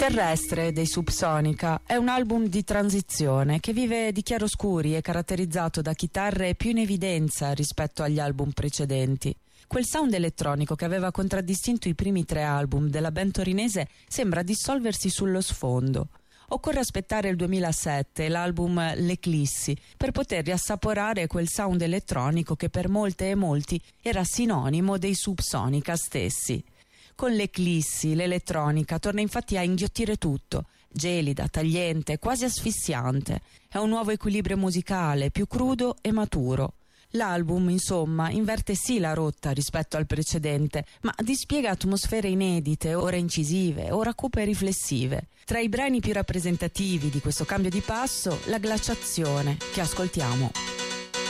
Terrestre dei Subsonica è un album di transizione che vive di chiaroscuri e caratterizzato da chitarre più in evidenza rispetto agli album precedenti. Quel sound elettronico che aveva contraddistinto i primi 3 album della band torinese sembra dissolversi sullo sfondo. Occorre aspettare il 2007 e l'album L'Eclissi per poter riassaporare quel sound elettronico che per molte e molti era sinonimo dei Subsonica stessi. Con l'Eclissi l'elettronica torna infatti a inghiottire tutto, gelida, tagliente, quasi asfissiante. È un nuovo equilibrio musicale, più crudo e maturo. L'album, insomma, inverte sì la rotta rispetto al precedente, ma dispiega atmosfere inedite, ora incisive, ora cupe e riflessive. Tra i brani più rappresentativi di questo cambio di passo, La glaciazione, che ascoltiamo.